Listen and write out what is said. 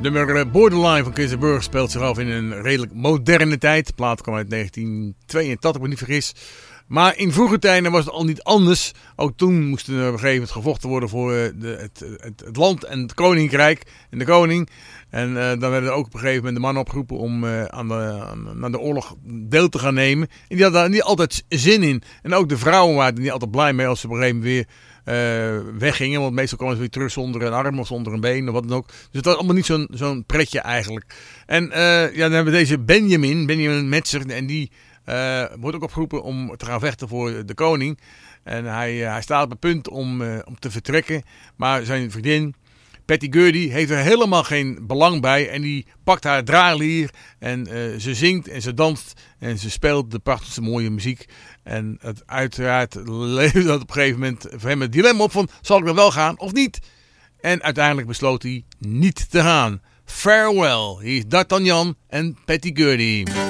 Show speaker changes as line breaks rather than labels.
Nummer Borderline van Chris de Burgh speelt zich af in een redelijk moderne tijd. De plaat kwam uit 1982, ik me niet vergis. Maar in vroege tijden was het al niet anders. Ook toen moest er op een gegeven moment gevochten worden voor het land en het koninkrijk en de koning. En dan werden er ook op een gegeven moment de mannen opgeroepen om aan de oorlog deel te gaan nemen. En die hadden daar niet altijd zin in. En ook de vrouwen waren er niet altijd blij mee als ze op een gegeven moment weer weggingen. Want meestal kwamen ze weer terug zonder een arm of zonder een been of wat dan ook. Dus het was allemaal niet zo'n pretje eigenlijk. En dan hebben we deze Benjamin Metzer. En die wordt ook opgeroepen om te gaan vechten voor de koning. En hij staat op het punt om te vertrekken. Maar zijn vriendin Patty Gurdy heeft er helemaal geen belang bij. En die pakt haar draaier en ze zingt en ze danst. En ze speelt de prachtigste mooie muziek. En uiteraard levert dat op een gegeven moment voor hem het dilemma op van, zal ik dan wel gaan of niet? En uiteindelijk besloot hij niet te gaan. Farewell. Hier is D'Artagnan en Patty Gurdy.